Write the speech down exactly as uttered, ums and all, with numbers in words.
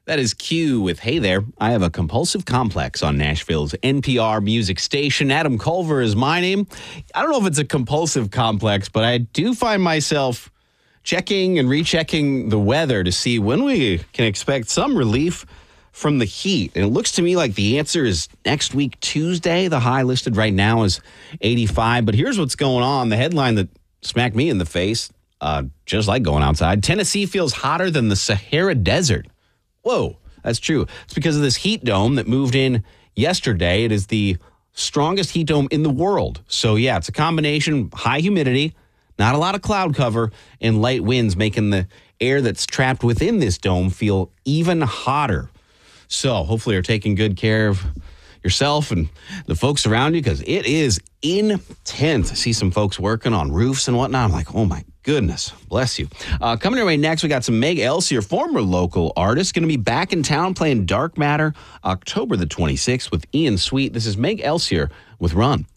That is Q with Hey There. I have a compulsive complex on Nashville's N P R music station. Adam Culver is my name. I don't know if it's a compulsive complex, but I do find myself checking and rechecking the weather to see when we can expect some relief from the heat. And it looks to me like the answer is next week, Tuesday. The high listed right now is eighty-five. But here's what's going on. The headline that smacked me in the face, uh, just like going outside. Tennessee feels hotter than the Sahara Desert. Whoa, that's true. It's because of this heat dome that moved in yesterday. It is the strongest heat dome in the world. So, yeah, it's a combination, high humidity, not a lot of cloud cover, and light winds making the air that's trapped within this dome feel even hotter. So, hopefully you're taking good care of yourself and the folks around you because it is intense. I see some folks working on roofs and whatnot. I'm like, oh, my goodness. Bless you. Uh, coming your way next, we got some Meg Elsier, former local artist, going to be back in town playing Dark Matter October the twenty-sixth with Ian Sweet. This is Meg Elsier with Run.